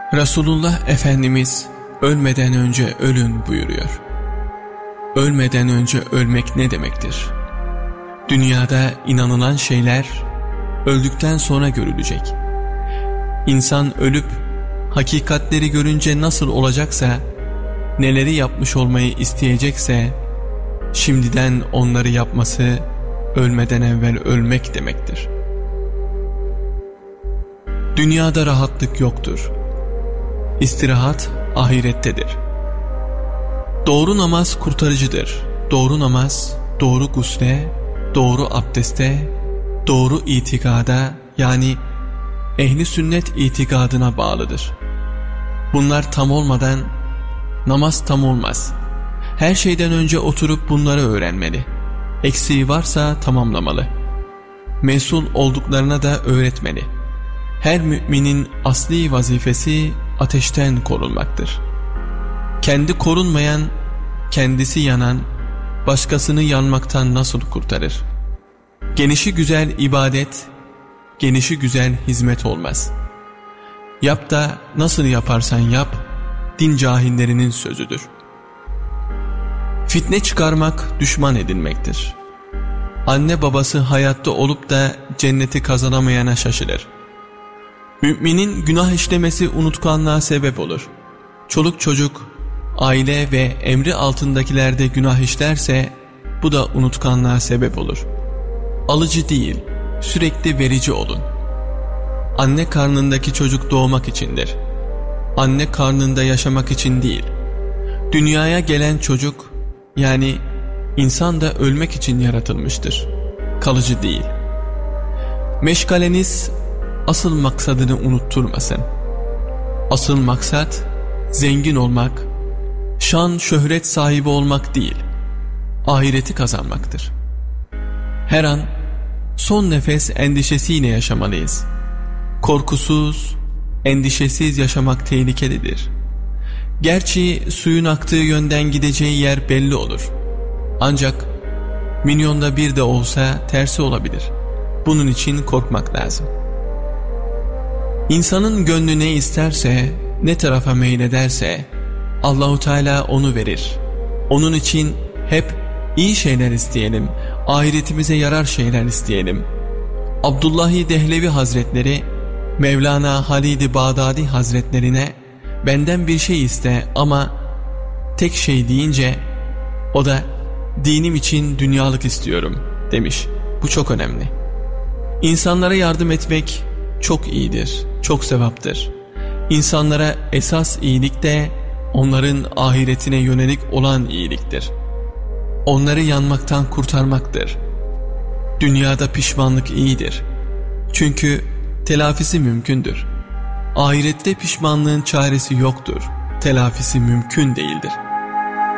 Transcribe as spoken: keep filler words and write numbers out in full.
Resulullah Efendimiz ölmeden önce ölün buyuruyor. Ölmeden önce ölmek ne demektir? Dünyada inanılan şeyler öldükten sonra görülecek. İnsan ölüp hakikatleri görünce nasıl olacaksa, neleri yapmış olmayı isteyecekse, şimdiden onları yapması ölmeden evvel ölmek demektir. Dünyada rahatlık yoktur. İstirahat ahirettedir. Doğru namaz kurtarıcıdır. Doğru namaz, doğru gusle, doğru abdeste, doğru itikada, yani ehli sünnet itikadına bağlıdır. Bunlar tam olmadan namaz tam olmaz. Her şeyden önce oturup bunları öğrenmeli. Eksiği varsa tamamlamalı. Mesul olduklarına da öğretmeli. Her müminin asli vazifesi ateşten korunmaktır. Kendi korunmayan, kendisi yanan, başkasını yanmaktan nasıl kurtarır? Genişi güzel ibadet, genişi güzel hizmet olmaz. Yap da nasıl yaparsan yap, din cahillerinin sözüdür. Fitne çıkarmak düşman edinmektir. Anne babası hayatta olup da cenneti kazanamayana şaşılır. Müminin günah işlemesi unutkanlığa sebep olur. Çoluk çocuk, aile ve emri altındakilerde günah işlerse bu da unutkanlığa sebep olur. Alıcı değil, sürekli verici olun. Anne karnındaki çocuk doğmak içindir. Anne karnında yaşamak için değil. Dünyaya gelen çocuk, yani insan da ölmek için yaratılmıştır. Kalıcı değil. Meşgaleniz asıl maksadını unutturmasın. Asıl maksat zengin olmak, şan şöhret sahibi olmak değil, ahireti kazanmaktır. Her an son nefes endişesiyle yaşamalıyız. Korkusuz, endişesiz yaşamak tehlikelidir. Gerçi suyun aktığı yönden gideceği yer belli olur. Ancak milyonda bir de olsa tersi olabilir. Bunun için korkmak lazım. İnsanın gönlü ne isterse, ne tarafa meylederse Allahu Teala onu verir. Onun için hep iyi şeyler isteyelim, ahiretimize yarar şeyler isteyelim. Abdullah-i Dehlevi Hazretleri, Mevlana Halid-i Bağdadi Hazretlerine benden bir şey iste ama tek şey deyince o da dinim için dünyalık istiyorum demiş. Bu çok önemli. İnsanlara yardım etmek çok iyidir, çok sevaptır. İnsanlara esas iyilik de onların ahiretine yönelik olan iyiliktir. Onları yanmaktan kurtarmaktır. Dünyada pişmanlık iyidir. Çünkü telafisi mümkündür. Ahirette pişmanlığın çaresi yoktur. Telafisi mümkün değildir.